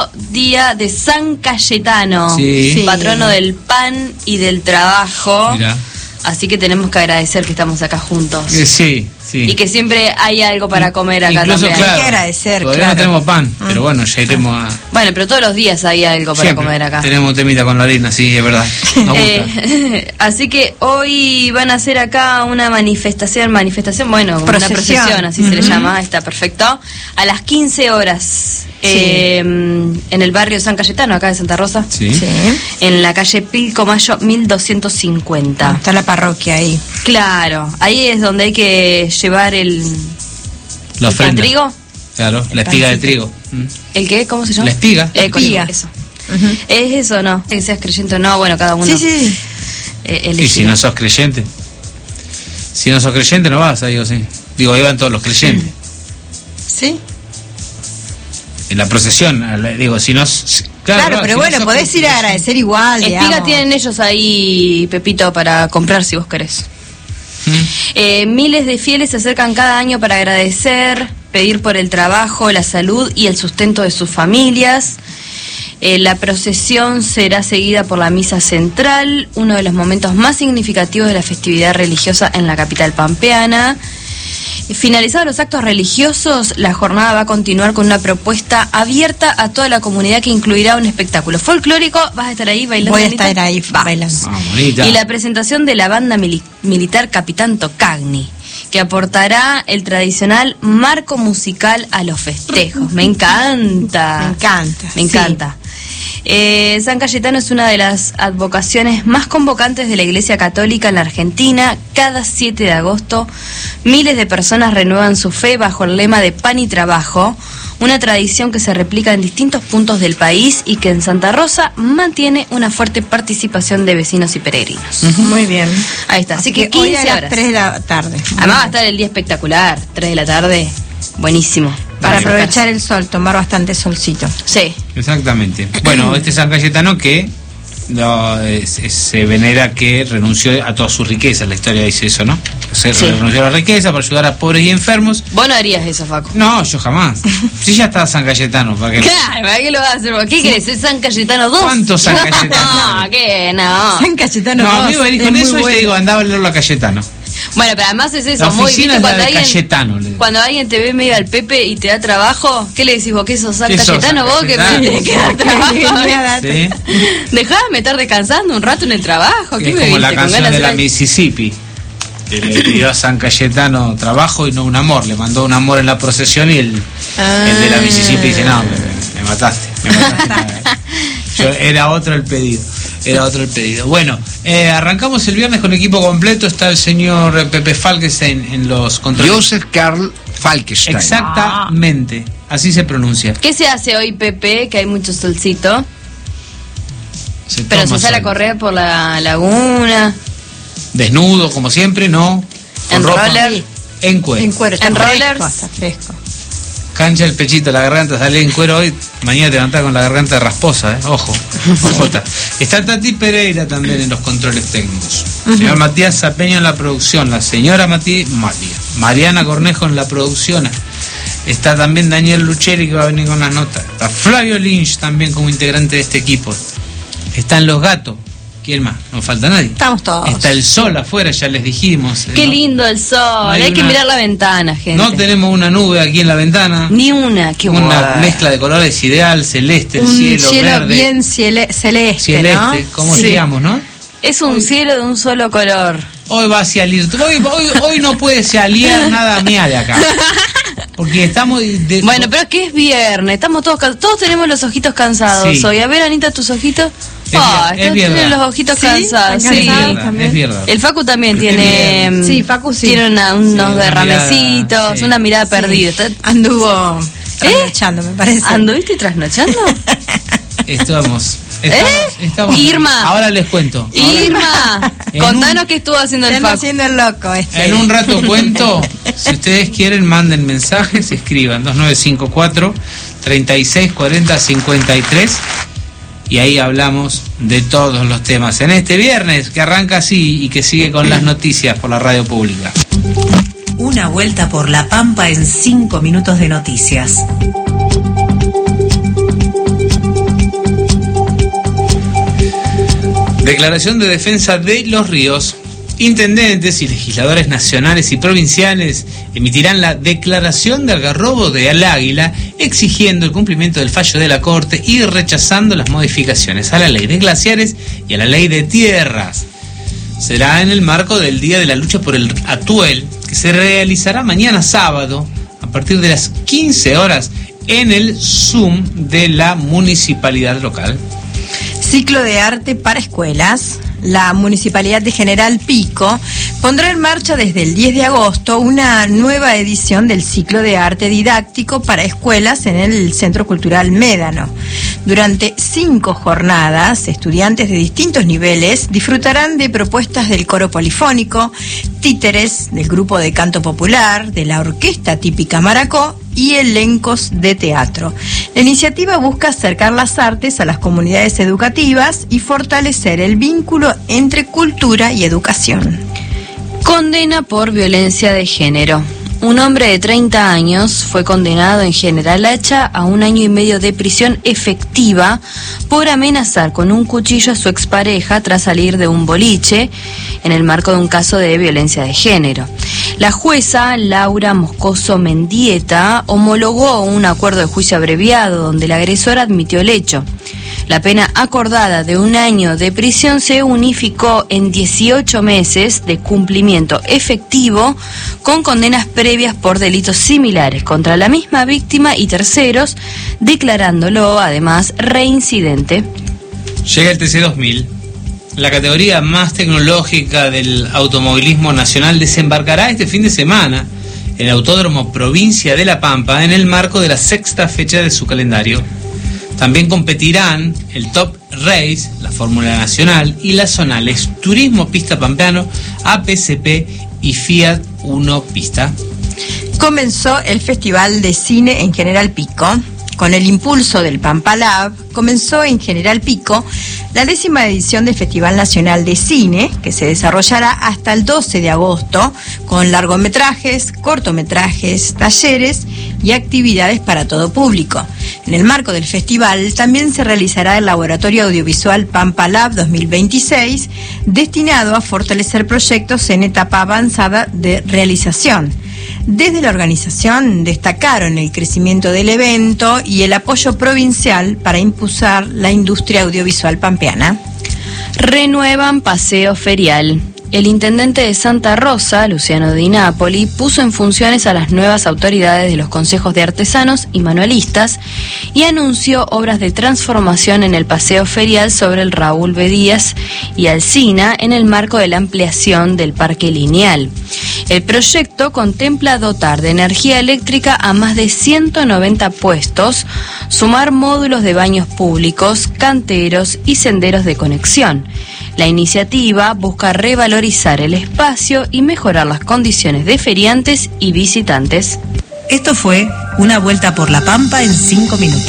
Día de San Cayetano, Sí. patrono del pan y del trabajo. Mirá. Así que tenemos que agradecer que estamos acá juntos. Sí. Y que siempre hay algo para comer acá Incluso, también. claro, Hay que agradecer, todavía claro. no tenemos pan, pero bueno, ya iremos a... Bueno, pero todos los días hay algo para Siempre comer acá. tenemos temita con la harina, sí, es verdad. Nos gusta. Así que hoy van a hacer acá una manifestación, bueno, una procesión, así se le llama, está perfecto, a las 15 horas en el barrio San Cayetano, acá de Santa Rosa, Sí. en la calle Pilcomayo 1250. Está la parroquia ahí. Claro, ahí es donde hay que llevar el La ofrenda. trigo. Claro, la espiga de trigo. ¿El qué? ¿Cómo se llama? La espiga. Espiga. Eso. ¿Es eso no? Que seas creyente o no, bueno, cada uno. Sí. Elige. Y si no sos creyente. Si no sos creyente no vas, digo, sí. Digo, ahí van todos los creyentes. Sí. En la procesión, digo, si no... Claro, pero si bueno, no sos podés ir a agradecer igual, Espiga digamos. tienen ellos ahí, Pepito, para comprar si vos querés. Miles de fieles se acercan cada año para agradecer, pedir por el trabajo, la salud y el sustento de sus familias. La procesión será seguida por la misa central, uno de los momentos más significativos de la festividad religiosa en la capital pampeana. Finalizados los actos religiosos, la jornada va a continuar con una propuesta abierta a toda la comunidad que incluirá un espectáculo folclórico. ¿Vas a estar ahí bailando? Voy a Anita? estar ahí Va. bailando. Ah, bonita. Y la presentación de la banda militar Capitán Tocagni, que aportará el tradicional marco musical a los festejos. Me encanta. Me encanta. Me encanta. San Cayetano es una de las advocaciones más convocantes de la Iglesia Católica en la Argentina. Cada 7 de agosto, miles de personas renuevan su fe bajo el lema de pan y trabajo, una tradición que se replica en distintos puntos del país y que en Santa Rosa mantiene una fuerte participación de vecinos y peregrinos. Muy bien. Ahí está, así que hoy 15 a las horas. 3 de la tarde. Además va a estar el día espectacular, 3 de la tarde, buenísimo. Para aprovechar el sol, tomar bastante solcito. Sí. Exactamente. Bueno, este San Cayetano que se venera que renunció a todas sus riquezas, la historia dice eso, ¿no? Renunció a la riqueza para ayudar a pobres y enfermos. Vos no harías eso, Facu. No, yo jamás. Si ya está San Cayetano, ¿para qué? Claro, ¿para qué lo vas a hacer vos? ¿Qué querés? ¿Es San Cayetano 2? ¿Cuántos San Cayetano? No, ¿qué? No. San Cayetano. No, a mí dos, venís es con muy eso y bueno. te digo, andá a leerlo a Cayetano. Bueno, pero además es eso, La muy oficina ¿viste? es la de Cayetano, le digo. Cuando alguien te ve medio al Pepe y te da trabajo, ¿qué le decís vos? ¿Qué sos San ¿Qué sos, Cayetano San vos que me Cayetano? tenés que dar trabajo? ¿Sí? Dejame estar descansando un rato en el trabao. Que ¿Qué es me como la viste? ¿Con canción ganas de la de- Mississippi. Que le pidió a San Cayetano trabajo y no un amor. Le mandó un amor en la procesión y el de la Mississippi dice, no, me mataste. Era otro el pedido. Bueno, arrancamos el viernes con equipo completo. Está el señor Pepe Falkenstein en los controles. Joseph Karl Falkenstein. Exactamente, así se pronuncia. ¿Qué se hace hoy, Pepe? Que hay mucho solcito. Se Pero toma se sale a sol. correr por la laguna. Desnudo, como siempre, no. Con En ropa. roller. En cuero. En cuero. Está En fresco, rollers. Está fresco. Cancha el pechito, la garganta, sale en cuero hoy. Mañana te levantás con la garganta rasposa, ojo. Ojota. Está Tati Pereira también en los controles técnicos. Señor Matías Zapeño en la producción. La señora Mariana Cornejo en la producción. Está también Daniel Lucheri que va a venir con las notas. Está Flavio Lynch también como integrante de este equipo. Están los gatos. ¿Quién más? No falta nadie. Estamos todos. Está el sol afuera, ya les dijimos. Qué ¿no? lindo el sol. No hay que una- mirar la ventana, gente. No tenemos una nube aquí en la ventana. Ni una. Qué Una guay. mezcla de colores ideal, celeste, el Un cielo, verde, bien celeste, celeste, ¿no? como Sí. decíamos, ¿no? Es un cielo de un solo color. Hoy va a salir, hoy no puede salir nada mía de acá. Porque estamos Bueno, pero es que es viernes, estamos todos tenemos los ojitos cansados Sí. hoy. A ver, Anita, tus ojitos. Es tienen verdad. los ojitos Sí, cansados. están Sí. cansados es verdad, también. es verdad. El Facu también Es tiene. bien. Sí, Facu sí. Tiene unos una derramecitos, mirada, sí. una mirada perdida. Anduvo trasnochando, me parece. ¿Anduviste trasnochando? Estamos. Irma. Ahora les cuento. Irma, En contanos qué estuvo haciendo el Están Facu. haciendo el loco este. En un rato cuento. Si ustedes quieren, manden mensajes, escriban 2954 3640 53 y ahí hablamos de todos los temas. En este viernes que arranca así y que sigue con las noticias por la radio pública. Una vuelta por la Pampa en 5 minutos de noticias. Declaración de defensa de los ríos. Intendentes y legisladores nacionales y provinciales emitirán la declaración de algarrobo de Al Águila, exigiendo el cumplimiento del fallo de la Corte y rechazando las modificaciones a la ley de glaciares y a la ley de tierras. Será en el marco del Día de la Lucha por el Atuel, que se realizará mañana sábado a partir de las 15 horas en el Zoom de la municipalidad local. Ciclo de arte para escuelas. La Municipalidad de General Pico pondrá en marcha desde el 10 de agosto una nueva edición del ciclo de arte didáctico para escuelas en el Centro Cultural Médano. Durante 5 jornadas, estudiantes de distintos niveles disfrutarán de propuestas del coro polifónico, títeres, del grupo de canto popular, de la orquesta típica Maracó y elencos de teatro. La iniciativa busca acercar las artes a las comunidades educativas y fortalecer el vínculo entre cultura y educación. Condena por violencia de género. Un hombre de 30 años fue condenado en General Hacha a 1 año y medio de prisión efectiva por amenazar con un cuchillo a su expareja tras salir de un boliche en el marco de un caso de violencia de género. La jueza Laura Moscoso Mendieta homologó un acuerdo de juicio abreviado donde el agresor admitió el hecho. La pena acordada de 1 año de prisión se unificó en 18 meses de cumplimiento efectivo con condenas previas por delitos similares contra la misma víctima y terceros, declarándolo además reincidente. Llega el TC2000. La categoría más tecnológica del automovilismo nacional desembarcará este fin de semana en el Autódromo Provincia de La Pampa en el marco de la 6ª fecha de su calendario. También competirán el Top Race, la Fórmula Nacional y las zonales Turismo Pista Pampeano, APCP y Fiat Uno Pista. Comenzó el Festival de Cine en General Pico. Con el impulso del Pampa Lab, comenzó en General Pico la 10ª edición del Festival Nacional de Cine, que se desarrollará hasta el 12 de agosto, con largometrajes, cortometrajes, talleres y actividades para todo público. En el marco del festival también se realizará el Laboratorio Audiovisual Pampa Lab 2026, destinado a fortalecer proyectos en etapa avanzada de realización. Desde la organización destacaron el crecimiento del evento y el apoyo provincial para impulsar la industria audiovisual pampeana. Renuevan paseo ferial. El intendente de Santa Rosa, Luciano Di Napoli, puso en funciones a las nuevas autoridades de los consejos de artesanos y manualistas y anunció obras de transformación en el paseo ferial sobre el Raúl B. Díaz y Alsina en el marco de la ampliación del parque lineal. El proyecto contempla dotar de energía eléctrica a más de 190 puestos, sumar módulos de baños públicos, canteros y senderos de conexión. La iniciativa busca revalorizar el espacio y mejorar las condiciones de feriantes y visitantes. Esto fue Una Vuelta por la Pampa en 5 minutos.